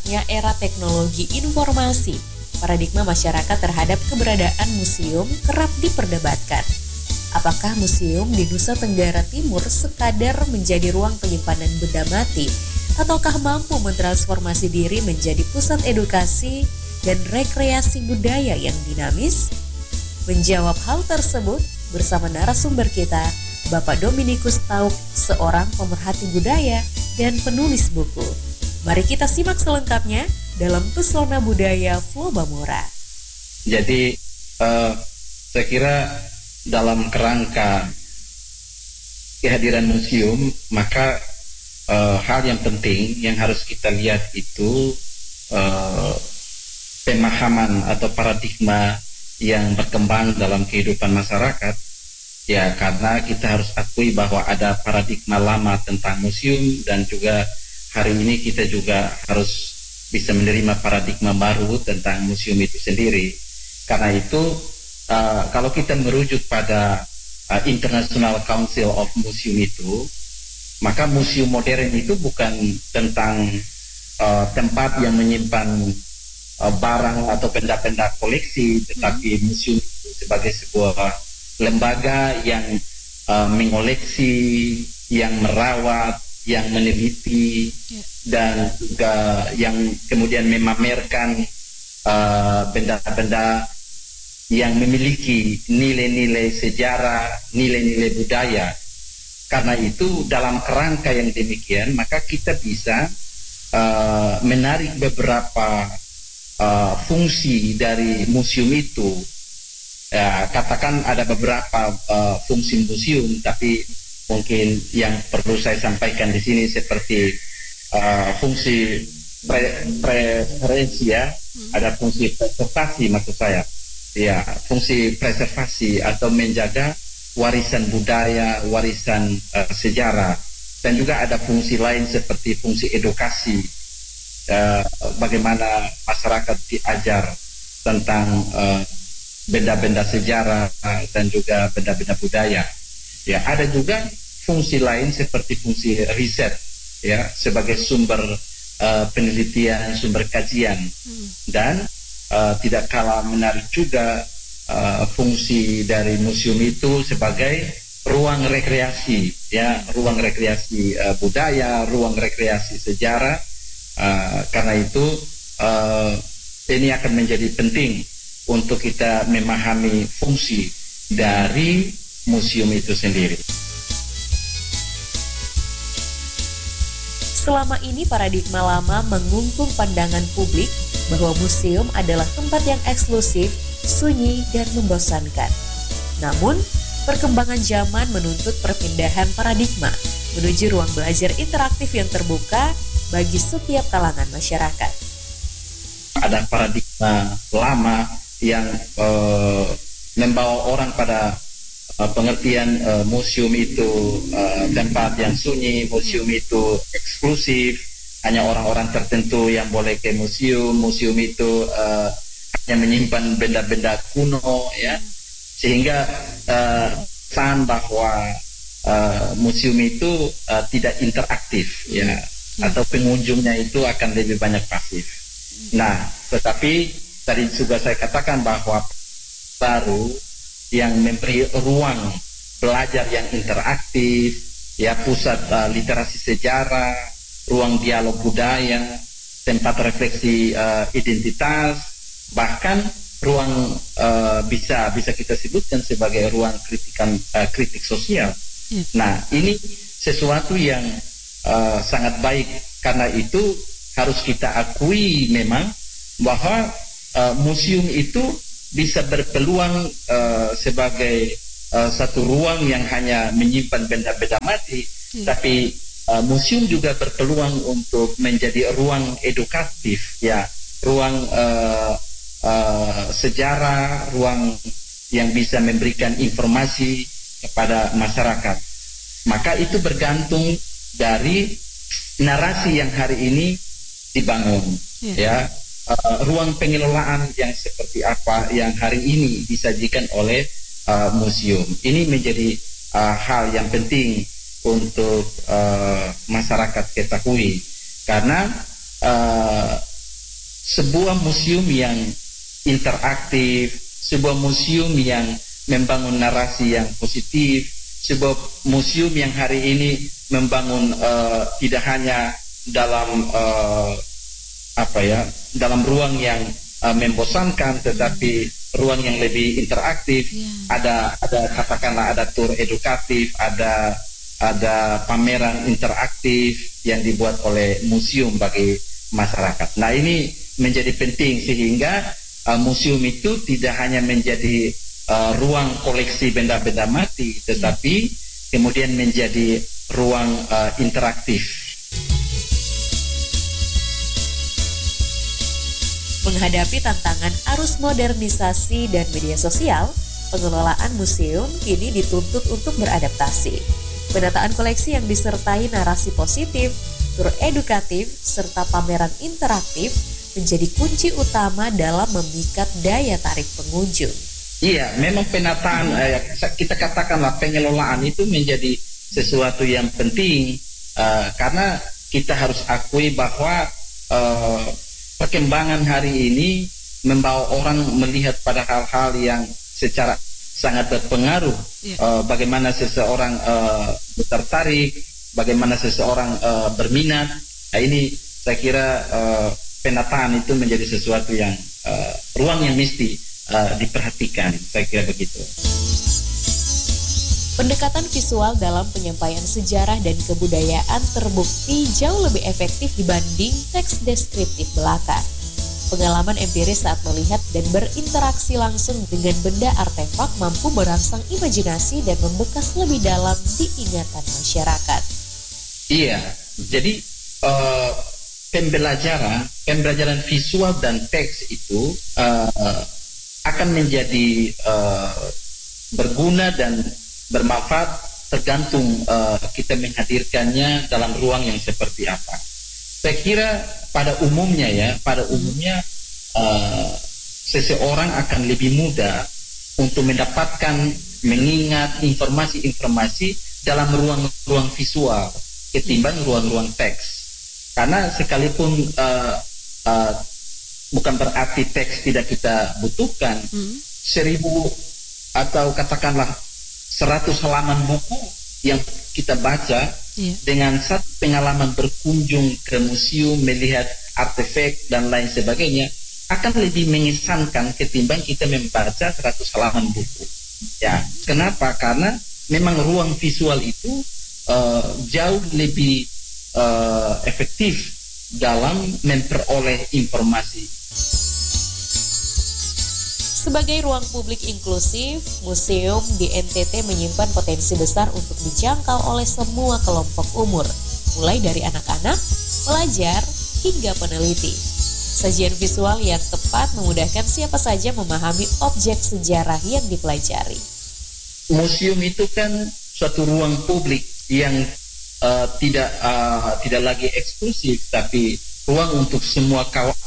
masuknya era teknologi informasi, paradigma masyarakat terhadap keberadaan museum kerap diperdebatkan. Apakah museum di Nusa Tenggara Timur sekadar menjadi ruang penyimpanan benda mati, ataukah mampu mentransformasi diri menjadi pusat edukasi dan rekreasi budaya yang dinamis? Menjawab hal tersebut bersama narasumber kita, Bapak Dominikus Tauk, seorang pemerhati budaya dan penulis buku. Mari kita simak selengkapnya dalam Pesona Budaya Flobamora. Jadi saya kira dalam kerangka kehadiran museum, maka hal yang penting yang harus kita lihat itu pemahaman atau paradigma yang berkembang dalam kehidupan masyarakat. Ya, karena kita harus akui bahwa ada paradigma lama tentang museum, dan juga hari ini kita juga harus bisa menerima paradigma baru tentang museum itu sendiri. Karena itu kalau kita merujuk pada International Council of Museum itu, maka museum modern itu bukan tentang tempat yang menyimpan barang atau benda-benda koleksi, tetapi museum itu sebagai sebuah lembaga yang mengoleksi, yang merawat, yang meneliti, dan juga yang kemudian memamerkan benda-benda yang memiliki nilai-nilai sejarah, nilai-nilai budaya. Karena itu dalam kerangka yang demikian, maka kita bisa menarik beberapa fungsi dari museum itu. Katakan ada beberapa fungsi museum, tapi mungkin yang perlu saya sampaikan di sini seperti fungsi preferensi, ya, ada fungsi preservasi maksud saya. Ya, fungsi preservasi atau menjaga warisan budaya, warisan sejarah, dan juga ada fungsi lain seperti fungsi edukasi, bagaimana masyarakat diajar tentang benda-benda sejarah dan juga benda-benda budaya. Ya, ada juga fungsi lain seperti fungsi riset, ya, sebagai sumber penelitian, sumber kajian, dan tidak kalah menarik juga fungsi dari museum itu sebagai ruang rekreasi, ya, ruang rekreasi budaya, ruang rekreasi sejarah. Karena itu ini akan menjadi penting untuk kita memahami fungsi dari museum itu sendiri. Selama ini paradigma lama mengungkung pandangan publik bahwa museum adalah tempat yang eksklusif, sunyi, dan membosankan. Namun, perkembangan zaman menuntut perpindahan paradigma menuju ruang belajar interaktif yang terbuka bagi setiap kalangan masyarakat. Ada paradigma lama yang membawa orang pada pengertian museum itu tempat yang sunyi, museum itu eksklusif, hanya orang-orang tertentu yang boleh ke museum, museum itu hanya menyimpan benda-benda kuno, ya, sehingga pesan bahwa museum itu tidak interaktif, ya, atau pengunjungnya itu akan lebih banyak pasif. Nah, tetapi tadi juga saya katakan bahwa baru yang memberi ruang belajar yang interaktif, ya, pusat literasi sejarah, ruang dialog budaya, tempat refleksi identitas, bahkan ruang bisa kita sebutkan sebagai ruang kritik sosial. Nah, ini sesuatu yang sangat baik. Karena itu harus kita akui memang bahwa museum itu bisa berpeluang sebagai satu ruang yang hanya menyimpan benda-benda mati, tapi museum juga berpeluang untuk menjadi ruang edukatif, ya, ruang sejarah, ruang yang bisa memberikan informasi kepada masyarakat. Maka itu bergantung dari narasi yang hari ini dibangun, ya, ruang pengelolaan yang seperti apa yang hari ini disajikan oleh museum. Ini menjadi hal yang penting untuk masyarakat ketahui, karena sebuah museum yang interaktif, sebuah museum yang membangun narasi yang positif, sebuah museum yang hari ini membangun tidak hanya dalam dalam ruang yang membosankan, tetapi ruang yang lebih interaktif. Ada katakanlah ada tur edukatif, ada pameran interaktif yang dibuat oleh museum bagi masyarakat. Nah, ini menjadi penting sehingga museum itu tidak hanya menjadi ruang koleksi benda-benda mati, tetapi kemudian menjadi ruang interaktif. Menghadapi tantangan arus modernisasi dan media sosial, pengelolaan museum kini dituntut untuk beradaptasi. Penataan koleksi yang disertai narasi positif, tur edukatif, serta pameran interaktif menjadi kunci utama dalam memikat daya tarik pengunjung. Iya, memang penataan, kita katakanlah pengelolaan itu menjadi sesuatu yang penting, karena kita harus akui bahwa perkembangan hari ini membawa orang melihat pada hal-hal yang secara sangat berpengaruh. Bagaimana seseorang tertarik, bagaimana seseorang berminat. Nah, ini saya kira penataan itu menjadi sesuatu yang ruang yang mesti diperhatikan. Saya kira begitu. Pendekatan visual dalam penyampaian sejarah dan kebudayaan terbukti jauh lebih efektif dibanding teks deskriptif belaka. Pengalaman empiris saat melihat dan berinteraksi langsung dengan benda artefak mampu merangsang imajinasi dan membekas lebih dalam di ingatan masyarakat. Iya, jadi pembelajaran visual dan teks itu akan menjadi berguna dan bermanfaat tergantung kita menghadirkannya dalam ruang yang seperti apa. Saya kira pada umumnya seseorang akan lebih mudah untuk mendapatkan, mengingat informasi-informasi dalam ruang-ruang visual ketimbang ruang-ruang teks. Karena sekalipun bukan berarti teks tidak kita butuhkan, 1000 atau katakanlah 100 halaman buku yang kita baca dengan satu pengalaman berkunjung ke museum, melihat artefak dan lain sebagainya akan lebih mengesankan ketimbang kita membaca 100 halaman buku. Ya, kenapa? Karena memang ruang visual itu jauh lebih efektif dalam memperoleh informasi. Sebagai ruang publik inklusif, museum di NTT menyimpan potensi besar untuk dijangkau oleh semua kelompok umur, mulai dari anak-anak, pelajar, hingga peneliti. Sajian visual yang tepat memudahkan siapa saja memahami objek sejarah yang dipelajari. Museum itu kan suatu ruang publik yang tidak lagi eksklusif, tapi ruang untuk semua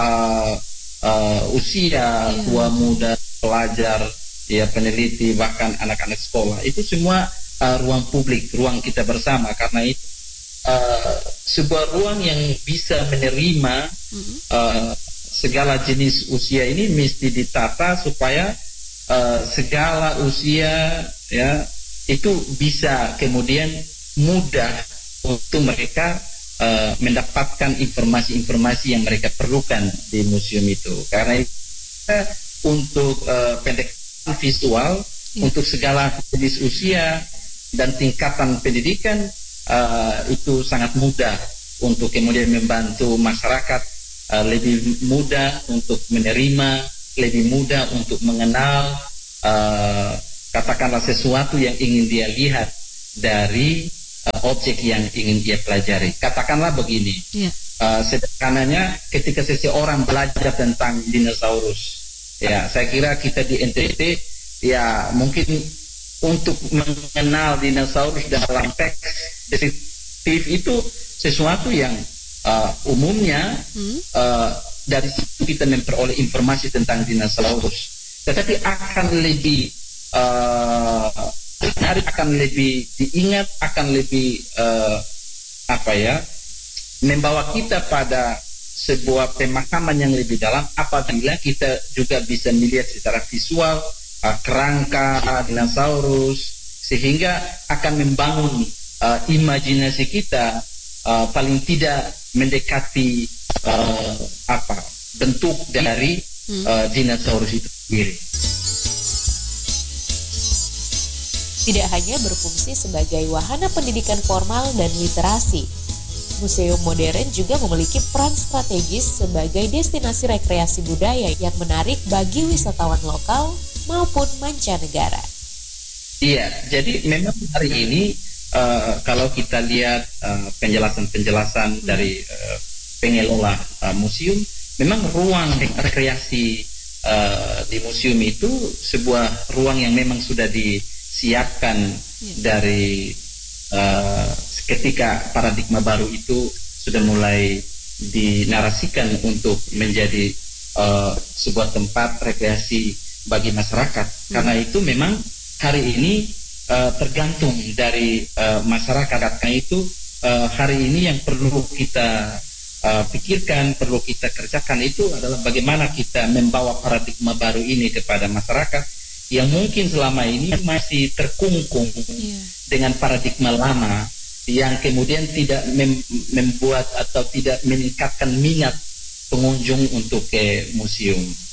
usia, tua muda, pelajar, ya peneliti, bahkan anak-anak sekolah. Itu semua ruang publik, ruang kita bersama. Karena itu sebuah ruang yang bisa menerima segala jenis usia ini mesti ditata supaya segala usia ya itu bisa kemudian mudah untuk mereka mendapatkan informasi-informasi yang mereka perlukan di museum itu. Karena itu untuk pendekatan visual untuk segala jenis usia dan tingkatan pendidikan itu sangat mudah untuk kemudian membantu masyarakat lebih mudah untuk menerima, lebih mudah untuk mengenal katakanlah sesuatu yang ingin dia lihat dari objek yang ingin dia pelajari. Katakanlah begini, sederhananya ketika seseorang belajar tentang dinosaurus, ya saya kira kita di NTT ya mungkin untuk mengenal dinosaurus dalam teks deskriptif itu sesuatu yang umumnya dari situ kita memperoleh informasi tentang dinosaurus, tetapi akan lebih menarik, akan lebih diingat, akan lebih membawa kita pada sebuah pemahaman yang lebih dalam apabila kita juga bisa melihat secara visual kerangka dinosaurus, sehingga akan membangun imajinasi kita paling tidak mendekati bentuk dari dinosaurus itu sendiri. Tidak hanya berfungsi sebagai wahana pendidikan formal dan literasi, museum modern juga memiliki peran strategis sebagai destinasi rekreasi budaya yang menarik bagi wisatawan lokal maupun mancanegara. Iya, jadi memang hari ini kalau kita lihat penjelasan-penjelasan dari pengelola museum, memang ruang rekreasi di museum itu sebuah ruang yang memang sudah disiapkan dari ketika paradigma baru itu sudah mulai dinarasikan untuk menjadi sebuah tempat rekreasi bagi masyarakat. Karena itu memang hari ini tergantung dari masyarakat. Karena itu hari ini yang perlu kita pikirkan, perlu kita kerjakan itu adalah bagaimana kita membawa paradigma baru ini kepada masyarakat yang mungkin selama ini masih terkungkung dengan paradigma lama yang kemudian tidak membuat atau tidak meningkatkan minat pengunjung untuk ke museum.